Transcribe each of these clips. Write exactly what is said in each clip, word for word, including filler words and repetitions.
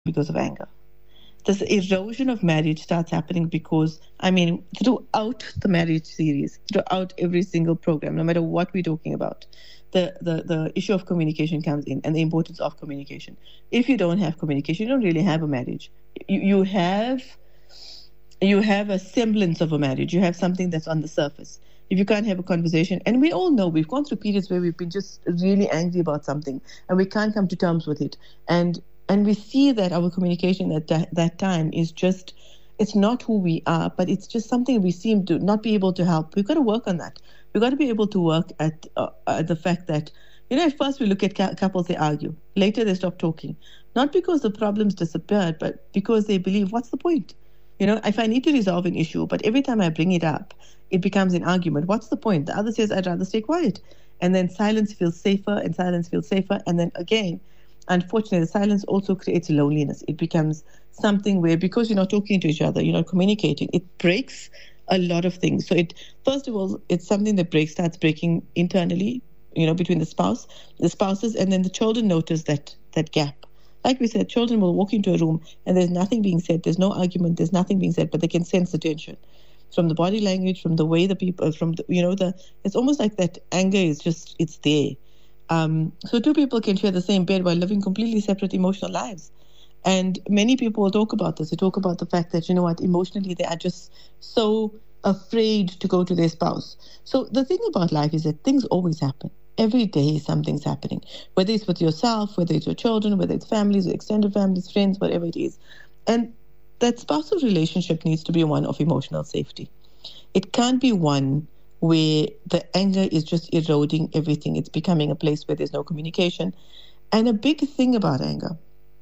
because of anger. This erosion of marriage starts happening because, I mean, throughout the marriage series, throughout every single program, no matter what we're talking about, the, the, the issue of communication comes in and the importance of communication. If you don't have communication, you don't really have a marriage. You, you have you have a semblance of a marriage. You have something that's on the surface. If you can't have a conversation, and we all know we've gone through periods where we've been just really angry about something and we can't come to terms with it. And and we see that our communication at that, that time is just, it's not who we are, but it's just something we seem to not be able to help. We've got to work on that. We've got to be able to work at, uh, at the fact that, you know, at first we look at couples, they argue. Later they stop talking. Not because the problems disappeared, but because they believe, what's the point? You know, if I need to resolve an issue, but every time I bring it up, it becomes an argument. What's the point? The other says, I'd rather stay quiet. And then silence feels safer and silence feels safer. And then again, unfortunately, the silence also creates loneliness. It becomes something where, because you're not talking to each other, you're not communicating, it breaks a lot of things. So it, first of all, it's something that breaks, starts breaking internally, you know, between the spouse, the spouses, and then the children notice that that gap. Like we said, children will walk into a room and there's nothing being said, there's no argument, there's nothing being said, but they can sense the tension from the body language, from the way the people, from the, you know, the, it's almost like that anger is just, it's there. Um, so two people can share the same bed while living completely separate emotional lives. And many people will talk about this. They talk about the fact that, you know what, emotionally they are just so afraid to go to their spouse. So the thing about life is that things always happen. Every day something's happening, whether it's with yourself, whether it's your children, whether it's families or extended families, friends, whatever it is. And that spousal relationship needs to be one of emotional safety. It can't be one where the anger is just eroding everything. It's becoming a place where there's no communication. And a big thing about anger,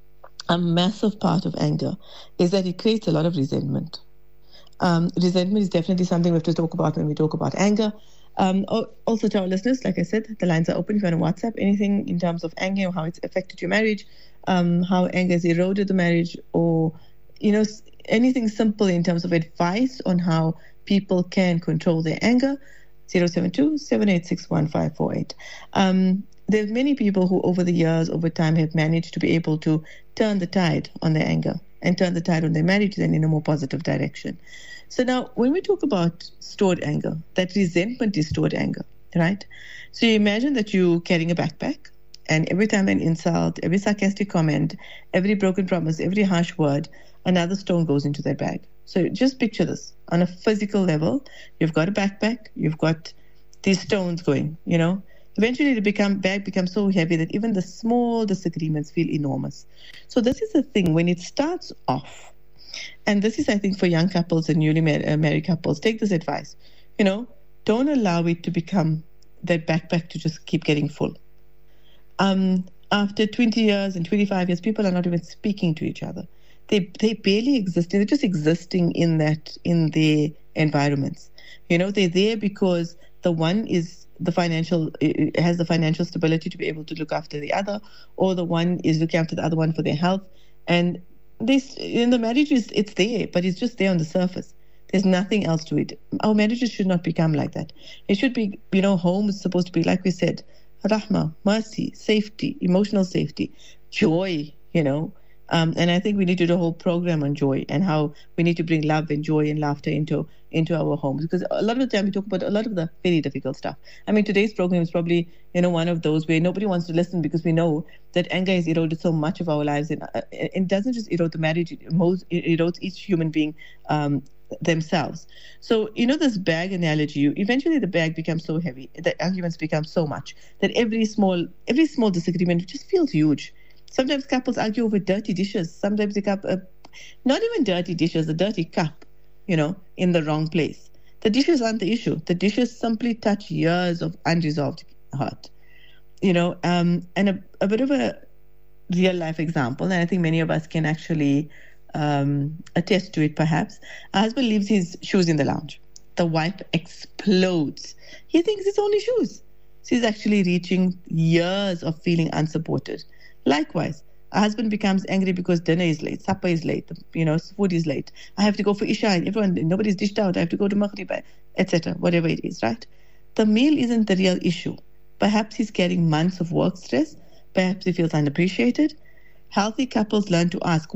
a massive part of anger, is that it creates a lot of resentment. Um, resentment is definitely something we have to talk about when we talk about anger. Um, also to our listeners, like I said, the lines are open if you want to WhatsApp anything in terms of anger or how it's affected your marriage, um, how anger has eroded the marriage, or, you know, anything simple in terms of advice on how people can control their anger. zero seven two, seven eight six, one five four eight. Um, there's many people who over the years, over time, have managed to be able to turn the tide on their anger and turn the tide on their marriage then in a more positive direction. So now, when we talk about stored anger, that resentment is stored anger, right? So you imagine that you're carrying a backpack, and every time an insult, every sarcastic comment, every broken promise, every harsh word, another stone goes into that bag. So just picture this. On a physical level, you've got a backpack, you've got these stones going, you know. Eventually, the become, bag becomes so heavy that even the small disagreements feel enormous. So this is the thing, when it starts off, and this is, I think, for young couples and newly married couples, take this advice. You know, don't allow it to become that backpack to just keep getting full. Um, after twenty years and twenty-five years, people are not even speaking to each other. They they barely exist. They're just existing in that in their environments. You know, they're there because the one is the financial it has the financial stability to be able to look after the other, or the one is looking after the other one for their health. And this in the marriage is it's there, but it's just there on the surface. There's nothing else to it. Our marriages should not become like that. It should be, you know, home is supposed to be, like we said, rahma, mercy, safety, emotional safety, joy, you know. Um, and I think we need to do a whole program on joy and how we need to bring love and joy and laughter into into our homes. Because a lot of the time we talk about a lot of the very difficult stuff. I mean, today's program is probably, you know, one of those where nobody wants to listen because we know that anger has eroded so much of our lives. And uh, it doesn't just erode the marriage, it, most, it erodes each human being um, themselves. So, you know, this bag analogy, you, eventually the bag becomes so heavy, the arguments become so much that every small, every small disagreement just feels huge. Sometimes couples argue over dirty dishes. Sometimes they cup, uh, not even dirty dishes, a dirty cup, you know, in the wrong place. The dishes aren't the issue. The dishes simply touch years of unresolved hurt, you know. Um, and a, a bit of a real life example, and I think many of us can actually um, attest to it perhaps. A husband leaves his shoes in the lounge. The wife explodes. He thinks it's only shoes. She's actually reaching years of feeling unsupported. Likewise, a husband becomes angry because dinner is late, supper is late, you know, food is late. I have to go for Isha, and everyone, nobody's dished out. I have to go to Maghrib, et cetera, whatever it is, right? The meal isn't the real issue. Perhaps he's carrying months of work stress. Perhaps he feels unappreciated. Healthy couples learn to ask,